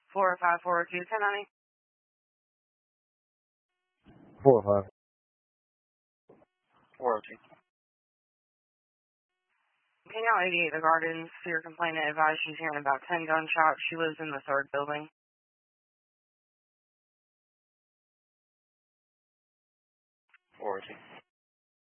405-402, 1090. 405. 402. Danielle 88, the Gardens. Your complainant advised she's hearing about 10 gunshots. She lives in the 3rd building. 402.